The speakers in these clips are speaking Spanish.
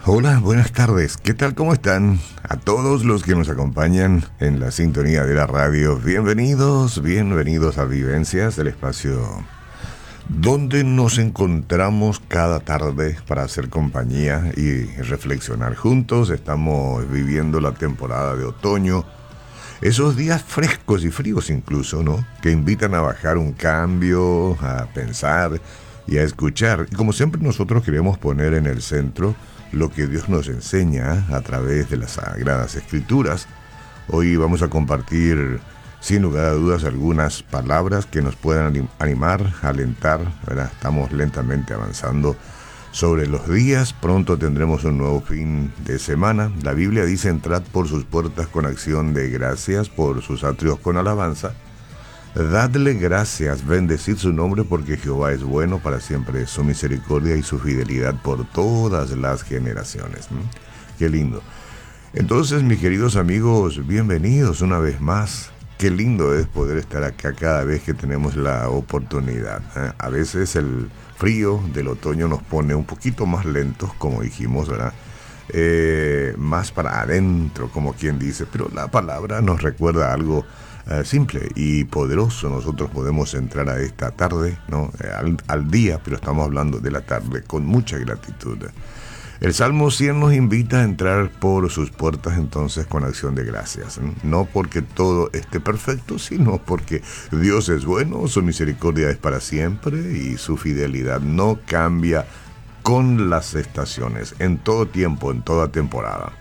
Hola, buenas tardes. ¿Qué tal? ¿Cómo están? A todos los que nos acompañan en la sintonía de la radio, bienvenidos a Vivencias, el espacio donde nos encontramos cada tarde para hacer compañía y reflexionar juntos. Estamos viviendo la temporada de otoño, esos días frescos y fríos incluso, ¿no? Que invitan a bajar un cambio, a pensar y a escuchar. Y como siempre nosotros queremos poner en el centro lo que Dios nos enseña a través de las Sagradas Escrituras. Hoy vamos a compartir, sin lugar a dudas, algunas palabras que nos puedan animar, alentar, ¿verdad? Estamos lentamente avanzando sobre los días. Pronto tendremos un nuevo fin de semana. La Biblia dice: entrad por sus puertas con acción de gracias, por sus atrios con alabanza. Dadle gracias, bendecid su nombre, porque Jehová es bueno, para siempre es su misericordia y su fidelidad por todas las generaciones. Qué lindo. Entonces, mis queridos amigos, bienvenidos una vez más. Qué lindo es poder estar acá cada vez que tenemos la oportunidad. A veces el frío del otoño nos pone un poquito más lentos, como dijimos, ¿verdad? Más para adentro, como quien dice, pero la palabra nos recuerda algo simple y poderoso. Nosotros podemos entrar a esta tarde, ¿no? al día, pero estamos hablando de la tarde, con mucha gratitud. El Salmo 100 nos invita a entrar por sus puertas entonces con acción de gracias. No porque todo esté perfecto, sino porque Dios es bueno, su misericordia es para siempre y su fidelidad no cambia con las estaciones, en todo tiempo, en toda temporada.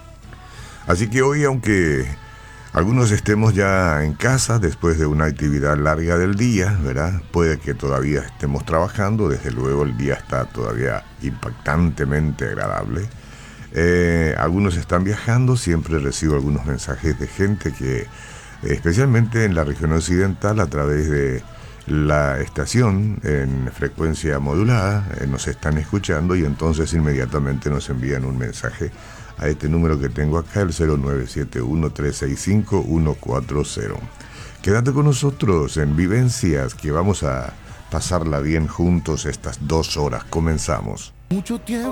Así que hoy, aunque algunos estemos ya en casa después de una actividad larga del día, ¿verdad? Puede que todavía estemos trabajando. Desde luego el día está todavía impactantemente agradable. Algunos están viajando. Siempre recibo algunos mensajes de gente que, especialmente en la región occidental, a través de la estación en frecuencia modulada, nos están escuchando, y entonces inmediatamente nos envían un mensaje a este número que tengo acá, el 0971-365-140. Quédate con nosotros en Vivencias, que vamos a pasarla bien juntos estas 2 horas. Comenzamos. Mucho tiempo.